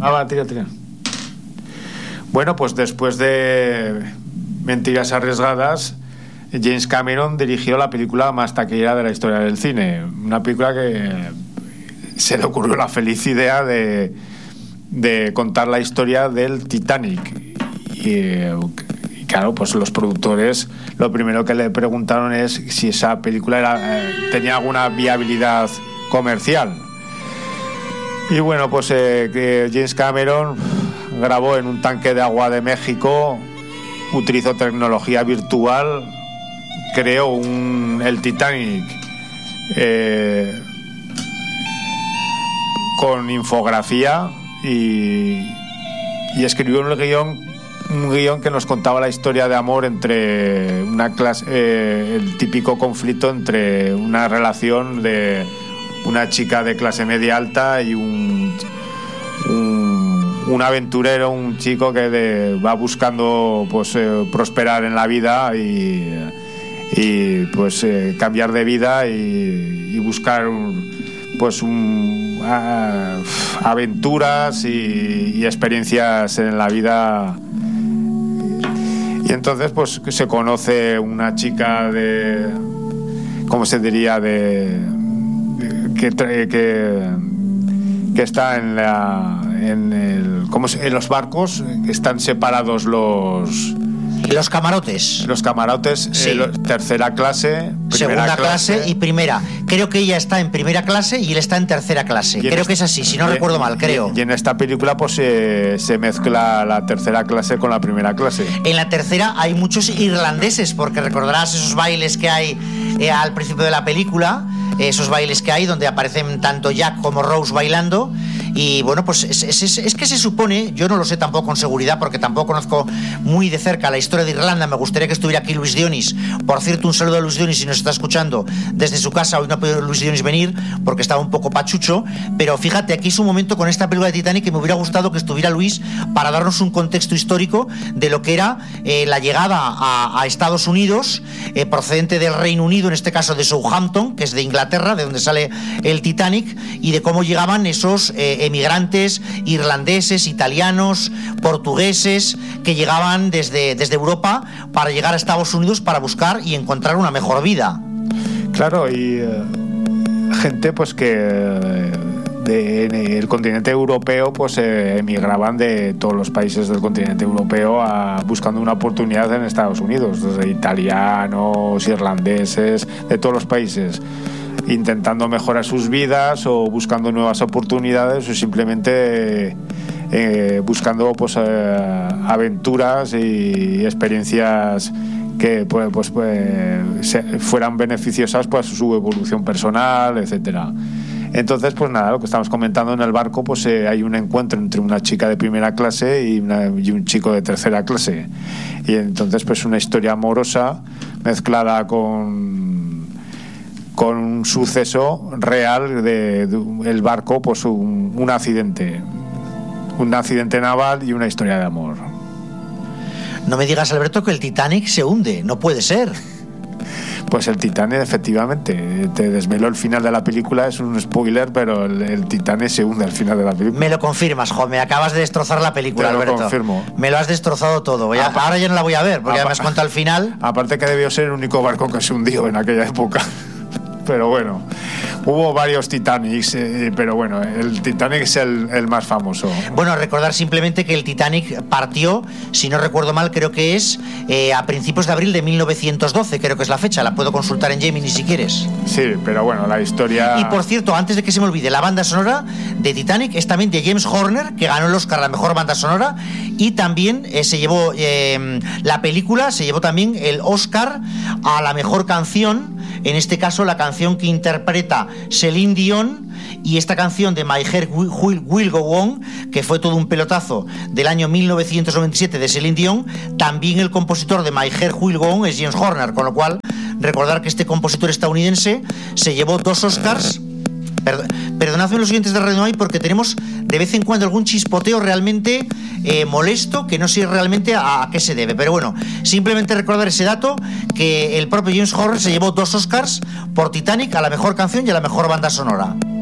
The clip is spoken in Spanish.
Va, tira. Bueno, pues después de Mentiras arriesgadas, James Cameron dirigió la película más taquillera de la historia del cine. Una película que se le ocurrió la feliz idea de contar la historia del Titanic. Y claro, pues los productores lo primero que le preguntaron es si esa película tenía alguna viabilidad comercial. Y bueno, pues que James Cameron grabó en un tanque de agua de México, utilizó tecnología virtual, creó el Titanic con infografía y escribió un guión que nos contaba la historia de amor entre el típico conflicto entre una relación de una chica de clase media alta y un aventurero, un chico que va buscando pues prosperar en la vida y pues cambiar de vida y buscar aventuras y experiencias en la vida. Y entonces pues se conoce una chica ¿cómo se diría? Que está en los barcos, están separados los camarotes. Los camarotes, sí. Tercera clase, segunda clase y primera. Creo que ella está en primera clase y él está en tercera clase. Creo que es así, si no recuerdo mal, creo. Y en esta película pues se mezcla la tercera clase con la primera clase. En la tercera hay muchos irlandeses, porque recordarás esos bailes que hay al principio de la película, esos bailes que hay donde aparecen tanto Jack como Rose bailando. Y bueno, pues es que se supone, yo no lo sé tampoco con seguridad porque tampoco conozco muy de cerca la historia de Irlanda. Me gustaría que estuviera aquí Luis Dionis. Por cierto, un saludo a Luis Dionis si nos está escuchando desde su casa. Hoy no ha podido Luis Dionis venir porque estaba un poco pachucho, pero fíjate, aquí es un momento con esta película de Titanic que me hubiera gustado que estuviera Luis para darnos un contexto histórico de lo que era la llegada a Estados Unidos procedente del Reino Unido, en este caso de Southampton, que es de Inglaterra, de donde sale el Titanic, y de cómo llegaban esos emigrantes irlandeses, italianos, portugueses, que llegaban desde Europa para llegar a Estados Unidos para buscar y encontrar una mejor vida. Claro, y gente pues que en el continente europeo pues emigraban de todos los países del continente europeo buscando una oportunidad en Estados Unidos, desde italianos, irlandeses, de todos los países, intentando mejorar sus vidas o buscando nuevas oportunidades o simplemente buscando pues aventuras y experiencias que fueran beneficiosas para su evolución personal, etcétera. Entonces, pues nada, lo que estamos comentando en el barco, pues hay un encuentro entre una chica de primera clase y un chico de tercera clase. Y entonces, pues una historia amorosa mezclada con un suceso real el barco, pues un accidente naval y una historia de amor. No me digas, Alberto, que el Titanic se hunde, no puede ser. Pues el Titanic, efectivamente, te desveló el final de la película, es un spoiler, pero el Titanic se hunde al final de la película. Me lo confirmas, jo, me acabas de destrozar la película, Alberto. Lo confirmo. Me lo has destrozado todo. Ahora ya no la voy a ver, porque ya me has contado el final. Aparte que debió ser el único barco que se hundió en aquella época. Pero bueno, hubo varios Titanics, pero bueno, el Titanic es el más famoso. Bueno, recordar simplemente que el Titanic partió, si no recuerdo mal, creo que es a principios de abril de 1912, creo que es la fecha, la puedo consultar en Gemini si quieres. Sí, pero bueno, la historia... Y por cierto, antes de que se me olvide, la banda sonora de Titanic es también de James Horner, que ganó el Oscar a la mejor banda sonora, y también se llevó, la película se llevó también el Oscar a la mejor canción, en este caso la canción que interpreta Celine Dion, y esta canción de My Heart Will Go On, que fue todo un pelotazo del año 1997 de Celine Dion, también el compositor de My Heart Will Go On es James Horner, con lo cual recordar que este compositor estadounidense se llevó 2 Oscars. Perdonadme los oyentes de Radio Noy porque tenemos de vez en cuando algún chispoteo realmente molesto que no sé realmente a qué se debe, pero bueno, simplemente recordar ese dato, que el propio James Horner se llevó 2 Oscars por Titanic, a la mejor canción y a la mejor banda sonora.